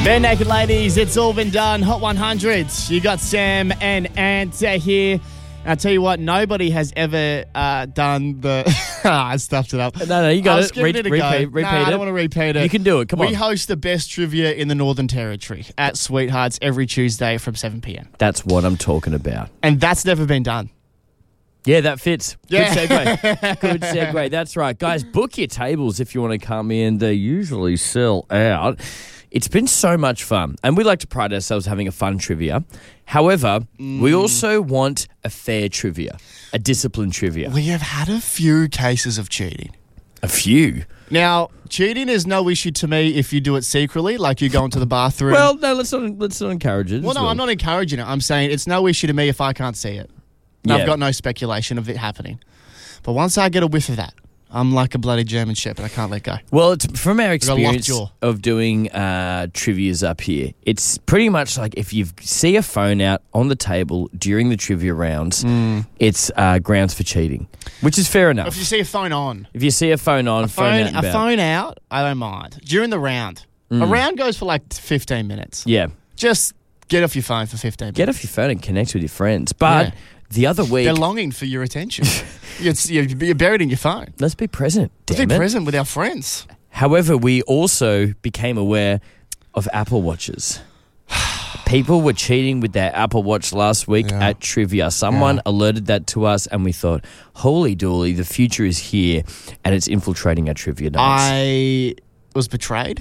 Bare Naked Ladies, it's all been done. Hot 100s. You got Sam and Ant here. I tell you what, nobody has ever done the... I stuffed it up. No, you got it. Repeat it. I don't want to repeat it. You can do it. Come on. We host the best trivia in the Northern Territory at Sweethearts every Tuesday from 7 p.m. That's what I'm talking about. And that's never been done. Yeah, that fits. Yeah. Good segue. Good segue. That's right. Guys, book your tables if you want to come in. They usually sell out. It's been so much fun, and we like to pride ourselves having a fun trivia. However, we also want a fair trivia, a disciplined trivia. We have had a few cases of cheating. A few? Now, cheating is no issue to me if you do it secretly, like you go into the bathroom. Well, no, let's not encourage it. Well, no, I'm not encouraging it. I'm saying it's no issue to me if I can't see it. And I've got no speculation of it happening. But once I get a whiff of that, I'm like a bloody German shepherd. I can't let go. Well, it's from our experience jaw. of doing trivias up here, it's pretty much like if you see a phone out on the table during the trivia rounds, it's grounds for cheating, which is fair enough. If you see a phone on. If you see a phone on, phone out and about. Phone out, I don't mind. During the round. A round goes for like 15 minutes. Yeah. Just get off your phone for 15 minutes. Get off your phone and connect with your friends. But the other week... They're longing for your attention. You're buried in your phone. Let's be present, Let's be present with our friends. However, we also became aware of Apple Watches. People were cheating with their Apple Watch last week at trivia. Someone alerted that to us, and we thought, holy dooly, the future is here, and it's infiltrating our trivia nights. I was betrayed.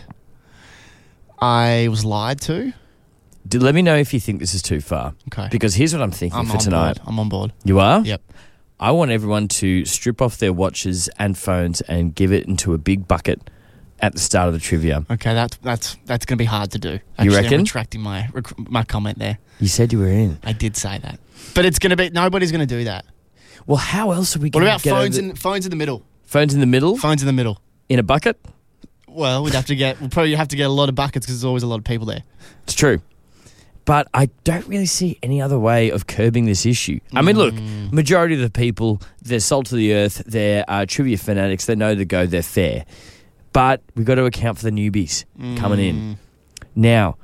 I was lied to. Let me know if you think this is too far. Okay. Because here's what I'm thinking for tonight. I'm on board. You are? Yep. I want everyone to strip off their watches and phones and give it into a big bucket at the start of the trivia. Okay, that's going to be hard to do. You reckon? I'm retracting my comment there. You said you were in. I did say that. But it's going to be... Nobody's going to do that. Well, how else are we What going about to phones phones in the middle? Phones in the middle? Phones in the middle. In a bucket? Well, we'll probably have to get a lot of buckets because there's always a lot of people there. It's true. But I don't really see any other way of curbing this issue. I mean, look, majority of the people, they're salt of the earth, they're trivia fanatics, they know the go, they're fair. But we've got to account for the newbies coming in. Now,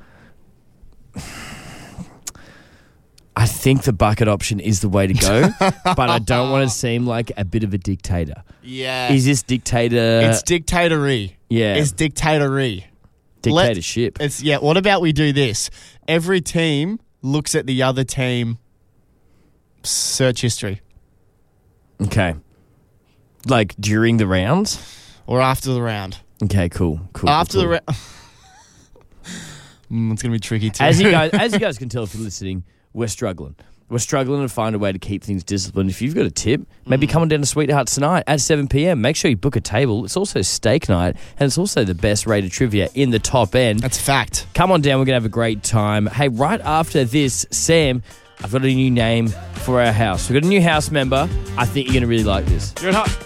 I think the bucket option is the way to go, but I don't want to seem like a bit of a dictator. Yeah. Is this dictator? It's dictatory. Yeah. It's dictatory. Dictatorship. What about we do this? Every team looks at the other team search history. Okay. Like during the rounds? Or after the round. Okay, cool. After the round. It's going to be tricky too. As you guys can tell if you're listening, we're struggling. We're struggling to find a way to keep things disciplined. If you've got a tip, maybe come on down to Sweethearts tonight at 7 p.m. Make sure you book a table. It's also steak night, and it's also the best rated trivia in the top end. That's a fact. Come on down. We're going to have a great time. Hey, right after this, Sam, I've got a new name for our house. We've got a new house member. I think you're going to really like this. You're hot.